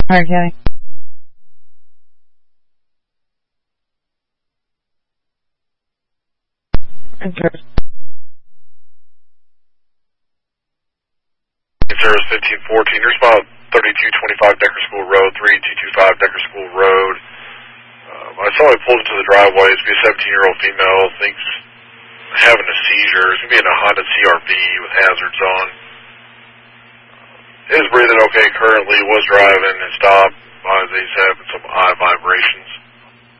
Okay. Interesting. Service 1514, you're spot 3225 Decker School Road, 3225 Decker School Road. I saw he pulled into the driveway. It's a 17-year-old female, thinks having a seizure. It's going to be in a Honda CRV with hazards on. Is breathing okay currently, was driving and stopped. He's having some eye vibrations.